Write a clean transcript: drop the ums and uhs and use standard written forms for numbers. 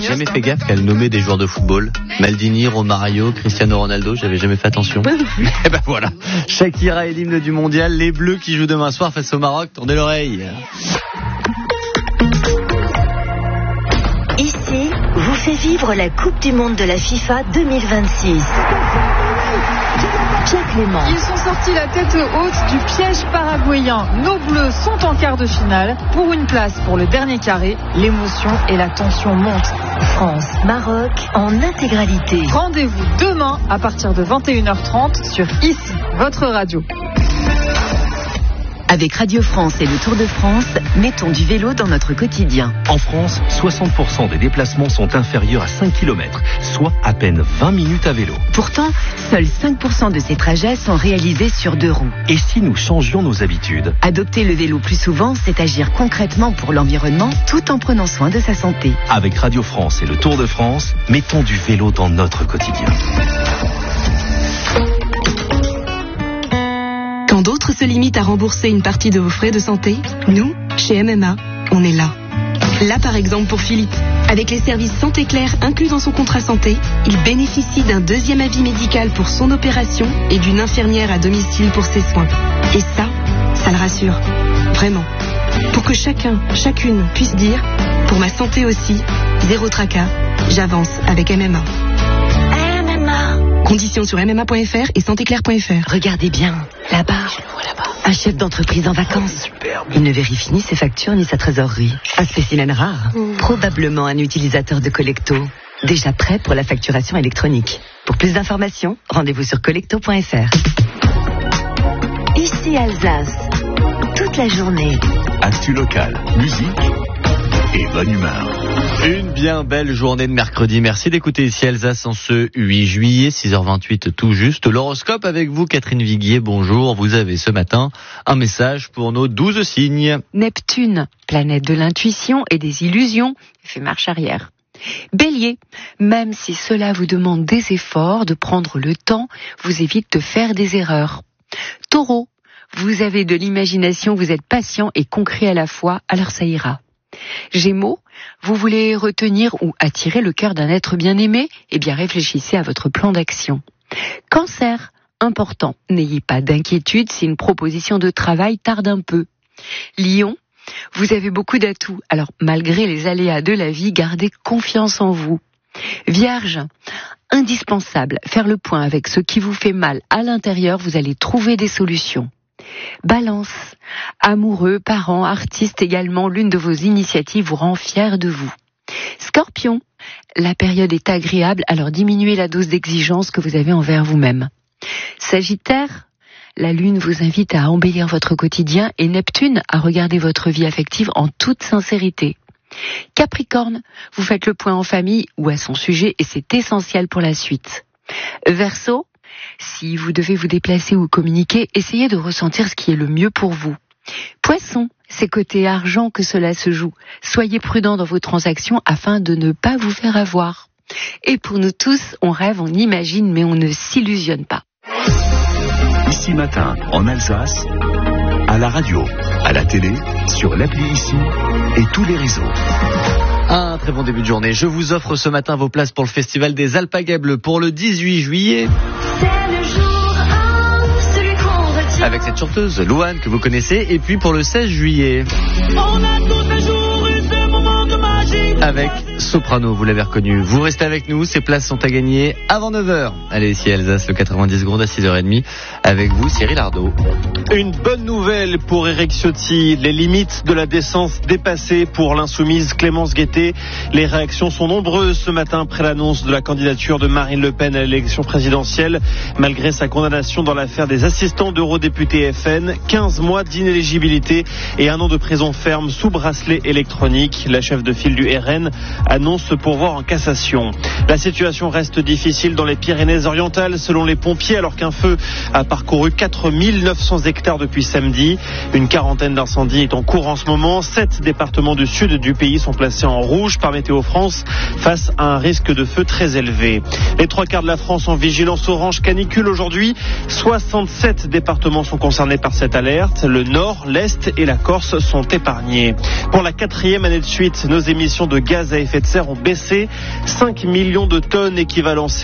J'ai jamais fait gaffe qu'elle nommait des joueurs de football. Maldini, Romario, Cristiano Ronaldo, j'avais jamais fait attention. Et ben voilà, Shakira est l'hymne du mondial, les Bleus qui jouent demain soir face au Maroc, tendez l'oreille. Ici, vous fait vivre la Coupe du Monde de la FIFA 2026. Pierre Clément. Ils sont sortis la tête haute du piège paraguayen. Nos Bleus sont en quart de finale. Pour une place pour le dernier carré, l'émotion et la tension montent. France-Maroc en intégralité. Rendez-vous demain à partir de 21h30 sur Ici, votre radio. Avec Radio France et le Tour de France, mettons du vélo dans notre quotidien. En France, 60% des déplacements sont inférieurs à 5 km, soit à peine 20 minutes à vélo. Pourtant, seuls 5% de ces trajets sont réalisés sur 2 roues. Et si nous changions nos habitudes ? Adopter le vélo plus souvent, c'est agir concrètement pour l'environnement tout en prenant soin de sa santé. Avec Radio France et le Tour de France, mettons du vélo dans notre quotidien. Quand d'autres se limitent à rembourser une partie de vos frais de santé, nous, chez MMA, on est là. Là par exemple pour Philippe. Avec les services Santé Claire inclus dans son contrat santé, il bénéficie d'un 2e avis médical pour son opération et d'une infirmière à domicile pour ses soins. Et ça le rassure. Vraiment. Pour que chacune puisse dire, pour ma santé aussi, zéro tracas, j'avance avec MMA. Conditions sur mma.fr et santéclair.fr. Regardez bien, là-bas, un chef d'entreprise en vacances. Il ne vérifie ni ses factures ni sa trésorerie. Un spécimen rare. Probablement un utilisateur de Collecto. Déjà prêt pour la facturation électronique. Pour plus d'informations, rendez-vous sur collecto.fr. Ici Alsace. Toute la journée. Actu locale, musique et bonne humeur. Une bien belle journée de mercredi. Merci d'écouter Ici Alsace en ce 8 juillet, 6h28 tout juste. L'horoscope avec vous, Catherine Viguier. Bonjour. Vous avez ce matin un message pour nos 12 signes. Neptune, planète de l'intuition et des illusions, fait marche arrière. Bélier, même si cela vous demande des efforts, de prendre le temps, vous évite de faire des erreurs. Taureau, vous avez de l'imagination, vous êtes patient et concret à la fois, alors ça ira. Gémeaux, vous voulez retenir ou attirer le cœur d'un être bien-aimé ? Eh bien réfléchissez à votre plan d'action. Cancer, important, n'ayez pas d'inquiétude si une proposition de travail tarde un peu. Lion, vous avez beaucoup d'atouts, alors malgré les aléas de la vie, gardez confiance en vous. Vierge, indispensable, faire le point avec ce qui vous fait mal à l'intérieur, vous allez trouver des solutions. Balance, amoureux, parents, artistes également, l'une de vos initiatives vous rend fier de vous. Scorpion, la période est agréable, alors diminuez la dose d'exigence que vous avez envers vous-même. Sagittaire, la lune vous invite à embellir votre quotidien et Neptune à regarder votre vie affective en toute sincérité. Capricorne, vous faites le point en famille ou à son sujet et c'est essentiel pour la suite. Verseau, si vous devez vous déplacer ou communiquer, essayez de ressentir ce qui est le mieux pour vous. Poisson, c'est côté argent que cela se joue. Soyez prudent dans vos transactions afin de ne pas vous faire avoir. Et pour nous tous, on rêve, on imagine, mais on ne s'illusionne pas. Ici matin, en Alsace, à la radio, à la télé, sur l'appli Ici et tous les réseaux. Un très bon début de journée. Je vous offre ce matin vos places pour le festival des Alpagas Bleues pour le 18 juillet. C'est le jour 1, celui qu'on retient. Avec cette chanteuse, Louane, que vous connaissez. Et puis pour le 16 juillet. On a tous les jours eu des moments de magie. Avec Soprano, vous l'avez reconnu. Vous restez avec nous, ces places sont à gagner avant 9h. Allez, ici Alsace, le 90 secondes à 6h30. Avec vous, Cyril Ardo. Une bonne nouvelle pour Éric Ciotti. Les limites de la décence dépassées pour l'insoumise Clémence Guettet. Les réactions sont nombreuses ce matin après l'annonce de la candidature de Marine Le Pen à l'élection présidentielle. Malgré sa condamnation dans l'affaire des assistants d'eurodéputés FN, 15 mois d'inéligibilité et 1 an de prison ferme sous bracelet électronique. La chef de file du RN annonce se pourvoir en cassation. La situation reste difficile dans les Pyrénées-Orientales selon les pompiers alors qu'un feu a parcouru 4900 hectares depuis samedi. Une quarantaine d'incendies est en cours en ce moment. 7 départements du sud du pays sont placés en rouge par Météo France face à un risque de feu très élevé. Les 3/4 de la France en vigilance orange canicule aujourd'hui. 67 départements sont concernés par cette alerte. Le nord, l'est et la Corse sont épargnés. Pour la 4e année de suite, nos émissions de gaz à effet de effet de serre ont baissé 5 millions de tonnes équivalent